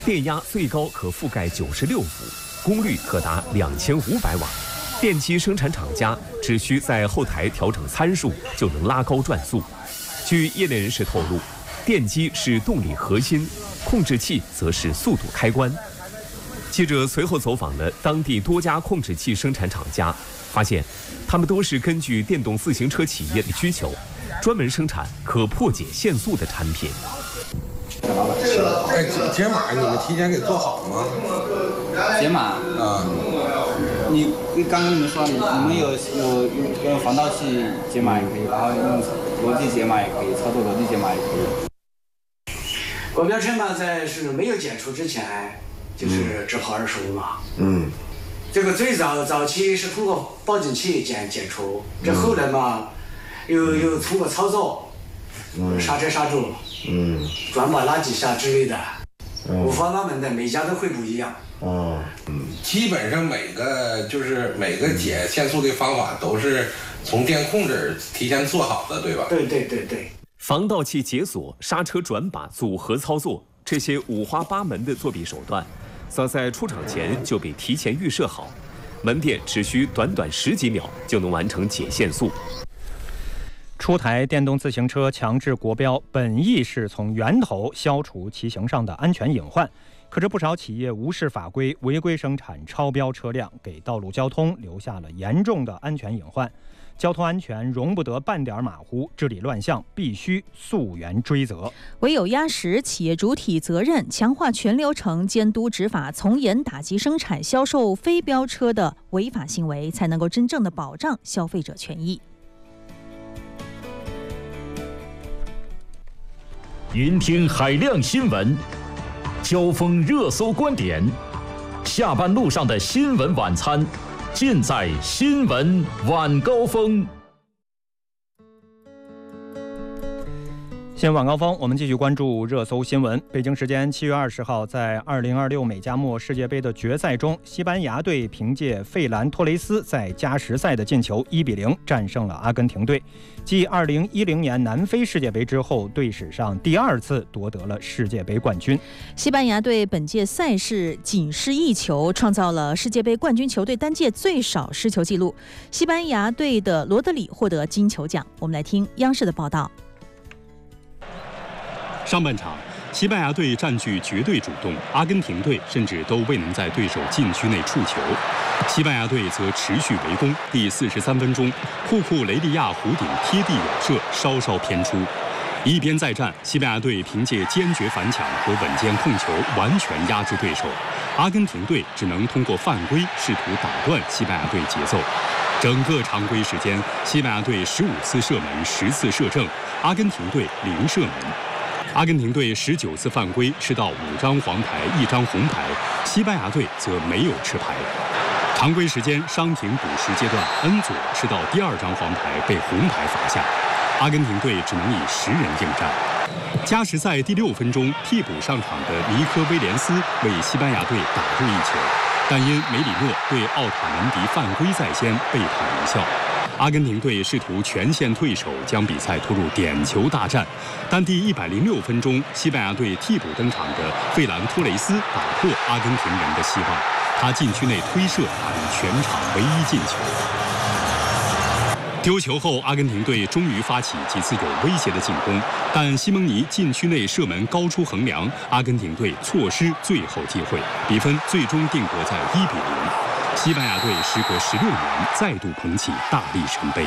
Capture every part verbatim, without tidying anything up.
电压最高可覆盖九十六伏，功率可达两千五百瓦。电机生产厂家只需在后台调整参数，就能拉高转速。据业内人士透露，电机是动力核心，控制器则是速度开关。记者随后走访了当地多家控制器生产厂家，发现他们都是根据电动自行车企业的需求，专门生产可破解限速的产品。 哎，解码你们提前给做好吗？ 解码啊， 你刚刚你们说你你们有有用防盗器解码也可以，然后用逻辑解码也可以，操作逻辑解码也可以。 国标车嘛，在是没有检出之前，就是只跑二十五码。 嗯， 这个最早早期是通过报警器检检出，这后来嘛，又又通过操作， 嗯， 刹车刹住， 嗯， 转把拉几下之类的，五花八门的，每家都会不一样。 哦，嗯，基本上每个就是每个解限速的方法都是从电控这儿提前做好的，对吧？ 对对对对。 防盗器解锁、刹车转把组合操作，这些五花八门的作弊手段，早在出厂前就被提前预设好，门店只需短短十几秒就能完成解限速。 出台电动自行车强制国标，本意是从源头消除骑行上的安全隐患。可是不少企业无视法规，违规生产超标车辆，给道路交通留下了严重的安全隐患。交通安全容不得半点马虎，治理乱象必须溯源追责。 唯有压实企业主体责任，强化全流程监督执法，从严打击生产销售非标车的违法行为，才能够真正的保障消费者权益。 聆听海量新闻，交锋热搜观点，下班路上的新闻晚餐，尽在新闻晚高峰。 新闻晚高峰，我们继续关注热搜新闻。北京时间七月二十号，在二零二六美加墨世界杯的决赛中，西班牙队凭借费兰托雷斯在加时赛的进球一比零战胜了阿根廷队，继二零一零年南非世界杯之后，队史上第二次夺得了世界杯冠军。 西班牙队本届赛事仅失一球，创造了世界杯冠军球队单届最少失球纪录。西班牙队的罗德里获得金球奖。我们来听央视的报道。 上半场，西班牙队占据绝对主动，阿根廷队甚至都未能在对手禁区内触球。西班牙队则持续围攻。第四十三分钟，库库雷利亚弧顶贴地远射，稍稍偏出。一边再战，西班牙队凭借坚决反抢和稳健控球，完全压制对手。阿根廷队只能通过犯规试图打断西班牙队节奏。整个常规时间，西班牙队十五次射门，十次射正，阿根廷队零射门。阿根廷队十九次犯规，吃到五张黄牌，一张红牌；西班牙队则没有吃牌。常规时间伤停补时阶段，恩佐吃到第二张黄牌，被红牌罚下。阿根廷队只能以十人应战。加时赛第六分钟，替补上场的尼科威廉斯为西班牙队打入一球，但因梅里诺对奥塔门迪犯规在先，被判无效。阿根廷队试图全线退守，将比赛拖入点球大战，但第一百零六分钟，西班牙队替补登场的费兰托雷斯打破阿根廷人的希望，他禁区内推射打入全场唯一进球。丢球后，阿根廷队终于发起几次有威胁的进攻，但西蒙尼禁区内射门高出横梁，阿根廷队错失最后机会，比分最终定格在一比零。西班牙队时隔十六年再度捧起大力神杯。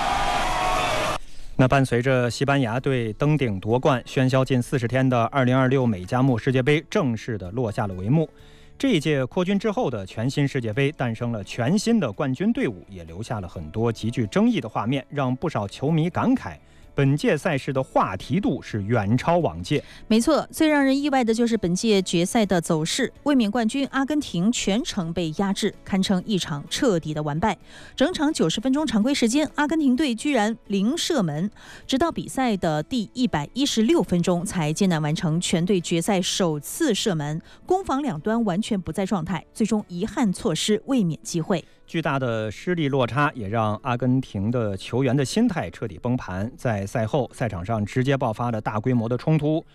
那伴随着西班牙队登顶夺冠、喧嚣近四十天的二零二六美加墨世界杯正式的落下了帷幕。这一届扩军之后的全新世界杯诞生了全新的冠军队伍，也留下了很多极具争议的画面，让不少球迷感慨。本届赛事的话题度是远超往届。 没错，最让人意外的就是本届决赛的走势，卫冕冠军阿根廷全程被压制，堪称一场彻底的完败。整场九十分钟常规时间，阿根廷队居然零射门，直到比赛的第一百一十六分钟才艰难完成全队决赛首次射门，攻防两端完全不在状态，最终遗憾错失卫冕机会。 巨大的实力落差也让阿根廷的球员的心态彻底崩盘，在赛后赛场上直接爆发了大规模的冲突。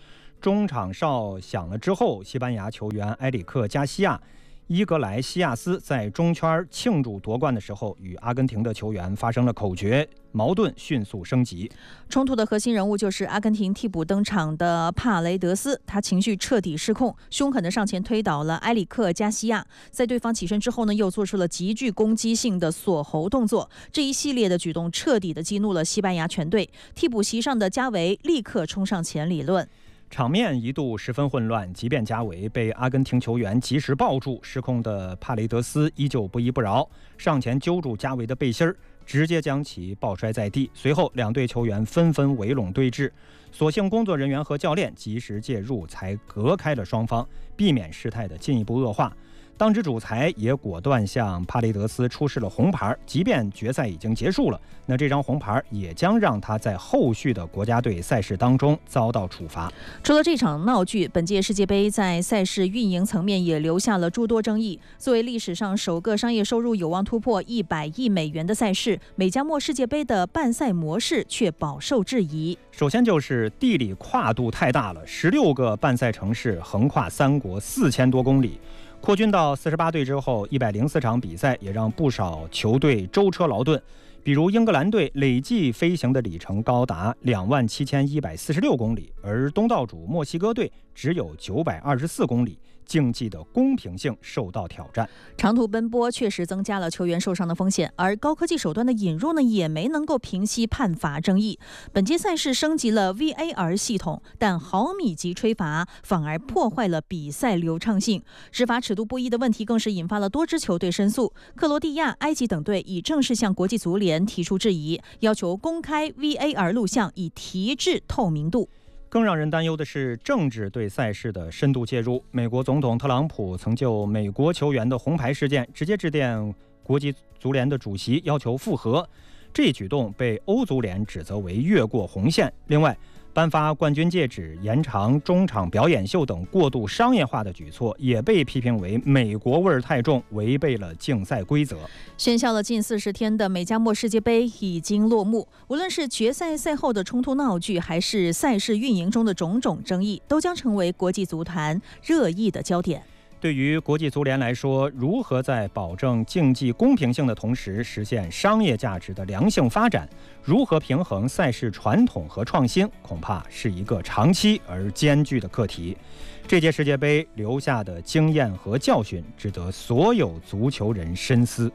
中场哨响了之后，西班牙球员埃里克·加西亚、伊格莱西亚斯在中圈庆祝夺冠的时候，与阿根廷的球员发生了口角，矛盾迅速升级。 冲突的核心人物就是阿根廷替补登场的帕雷德斯，他情绪彻底失控，凶狠地上前推倒了埃里克·加西亚，在对方起身之后呢，又做出了极具攻击性的锁喉动作。这一系列的举动彻底地激怒了西班牙全队，替补席上的加维立刻冲上前理论。 场面一度十分混乱，即便加维被阿根廷球员及时抱住，失控的帕雷德斯依旧不依不饶，上前揪住加维的背心儿，直接将其抱摔在地。随后两队球员纷纷围拢对峙，所幸工作人员和教练及时介入，才隔开了双方，避免事态的进一步恶化。当值主裁也果断向帕雷德斯出示了红牌，即便决赛已经结束了，那这张红牌也将让他在后续的国家队赛事当中遭到处罚。 除了这场闹剧，本届世界杯在赛事运营层面也留下了诸多争议。作为历史上首个商业收入有望突破一百亿美元的赛事，美加墨世界杯的办赛模式却饱受质疑。 首先就是地理跨度太大了，十六个办赛城市横跨三国四千多公里。扩军到四十八队之后，一百零四场比赛也让不少球队舟车劳顿。比如英格兰队累计飞行的里程高达两万七千一百四十六公里，而东道主墨西哥队只有九百二十四公里，竞技的公平性受到挑战。 长途奔波确实增加了球员受伤的风险，而高科技手段的引入呢，也没能够平息判罚争议。本届赛事升级了 V A R 系统，但毫米级吹罚反而破坏了比赛流畅性。执法尺度不一的问题更是引发了多支球队申诉。克罗地亚、埃及等队已正式向国际足联提出质疑，要求公开 V A R 录像，以提质透明度。 更让人担忧的是政治对赛事的深度介入。美国总统特朗普曾就美国球员的红牌事件直接致电国际足联的主席，要求复核。这一举动被欧足联指责为越过红线。另外，颁发冠军戒指、延长中场表演秀等过度商业化的举措，也被批评为美国味儿太重，违背了竞赛规则。 喧嚣了近四十天的美加墨世界杯已经落幕，无论是决赛赛后的冲突闹剧，还是赛事运营中的种种争议，都将成为国际足坛热议的焦点。 对于国际足联来说，如何在保证竞技公平性的同时实现商业价值的良性发展，如何平衡赛事传统和创新，恐怕是一个长期而艰巨的课题。这届世界杯留下的经验和教训，值得所有足球人深思。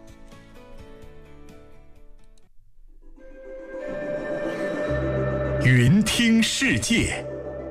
云听世界。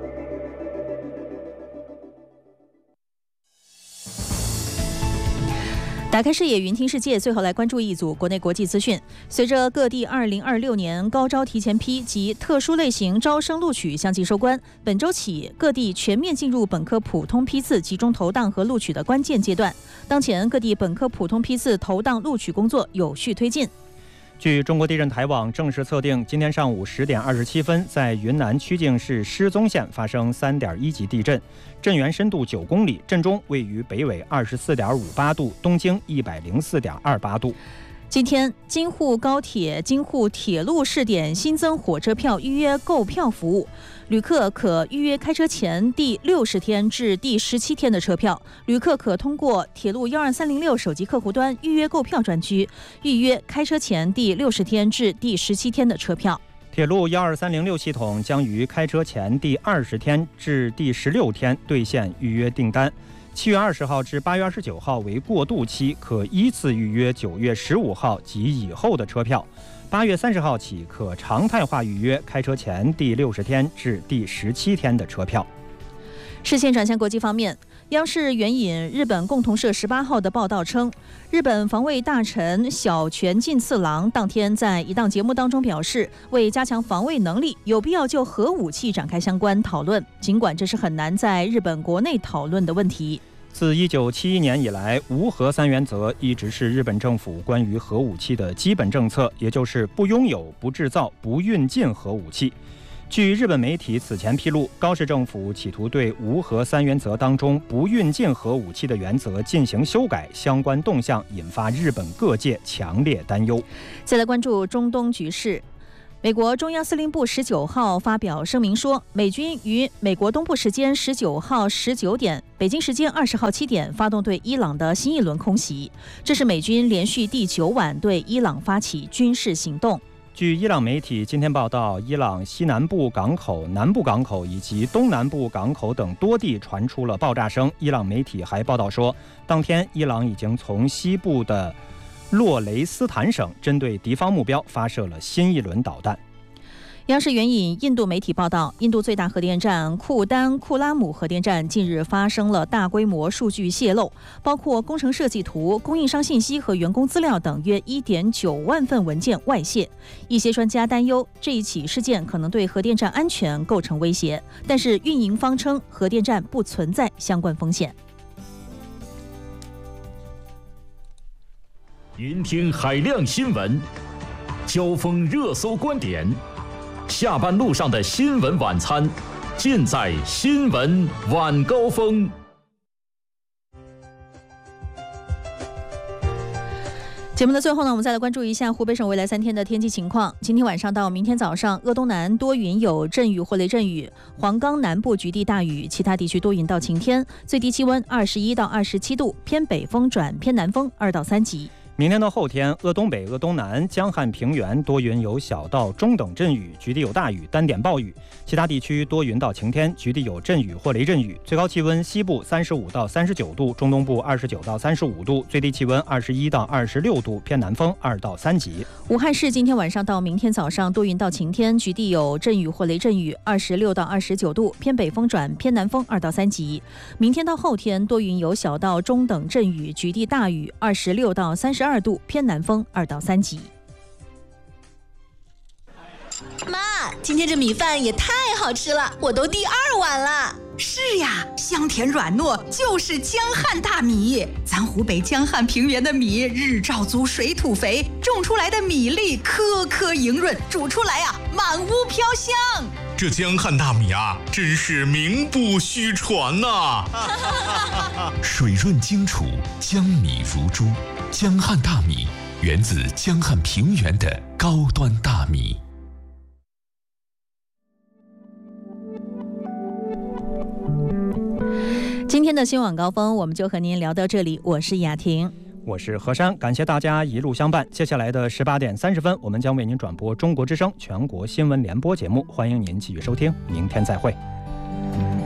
打开视野，云听世界，最后来关注一组国内国际资讯。随着各地二零二六年高招提前批及特殊类型招生录取相继收官，本周起各地全面进入本科普通批次集中投档和录取的关键阶段。当前各地本科普通批次投档录取工作有序推进。 据中国地震台网正式测定，今天上午十点二十七分，在云南曲靖市失踪县发生三点一级地震，震源深度九公里，震中位于北纬二十四点五八度，东经一百零四点二八度。 今天，京沪高铁、京沪铁路试点新增火车票预约购票服务，旅客可预约开车前第六十天至第十七天的车票。旅客可通过铁路幺二三零六手机客户端预约购票专区，预约开车前第六十天至第十七天的车票。 铁路幺二三零六系统将于开车前第二十天至第十六天兑现预约订单。七月二十号至八月二十九号为过渡期，可依次预约九月十五号及以后的车票。八月三十号起可常态化预约开车前第六十天至第十七天的车票。 视线转向国际方面，央视援引日本共同社十八号的报道称，日本防卫大臣小泉进次郎当天在一档节目当中表示，为加强防卫能力，有必要就核武器展开相关讨论，尽管这是很难在日本国内讨论的问题。 自一九七一年以来，无核三原则一直是日本政府关于核武器的基本政策，也就是不拥有、不制造、不运进核武器。据日本媒体此前披露，高市政府企图对无核三原则当中不运进核武器的原则进行修改，相关动向引发日本各界强烈担忧。 再来关注中东局势。 美国中央司令部十九号发表声明说，美军于美国东部时间十九号十九点、北京时间二十号七点发动对伊朗的新一轮空袭，这是美军连续第九晚对伊朗发起军事行动。 据伊朗媒体今天报道，伊朗西南部港口、南部港口以及东南部港口等多地传出了爆炸声。伊朗媒体还报道说，当天伊朗已经从西部的洛雷斯坦省针对敌方目标发射了新一轮导弹。 央视援引印度媒体报道，印度最大核电站库丹库拉姆核电站近日发生了大规模数据泄露，包括工程设计图、供应商信息和员工资料等约 一点九万份文件外泄。一些专家担忧这一起事件可能对核电站安全构成威胁，但是运营方称核电站不存在相关风险。 聆听海量新闻，交锋热搜观点，下班路上的新闻晚餐，尽在新闻晚高峰。 节目的最后呢，我们再来关注一下湖北省未来三天的天气情况。今天晚上到明天早上，鄂东南多云有阵雨或雷阵雨，黄冈南部局地大雨，其他地区多云到晴天，最低气温二十一到二十七度，偏北风转偏南风二到三级。 明天到后天，鄂东北、鄂东南、江汉平原多云有小到中等阵雨，局地有大雨，单点暴雨；其他地区多云到晴天，局地有阵雨或雷阵雨。最高气温西部三十五到三十九度，中东部二十九到三十五度，最低气温二十一到二十六度，偏南风二到三级。 武汉市今天晚上到明天早上多云到晴天，局地有阵雨或雷阵雨，二十六到二十九度，偏北风转偏南风二到三级。明天到后天多云有小到中等阵雨，局地大雨，二十六到三十二度，偏南风二到三级。 妈，今天这米饭也太好吃了，我都第二碗了。 是呀，香甜软糯，就是江汉大米。咱湖北江汉平原的米日照足，水土肥，种出来的米粒颗颗莹润，煮出来呀、啊、满屋飘香。 这江汉大米啊，真是名不虚传呐、啊！ 水润精储，江米如珠。江汉大米源自江汉平原的高端大米。 今天的新晚高峰我们就和您聊到这里，我是雅婷， 我是何山，感谢大家一路相伴。接下来的十八点三十分，我们将为您转播中国之声全国新闻联播节目，欢迎您继续收听，明天再会。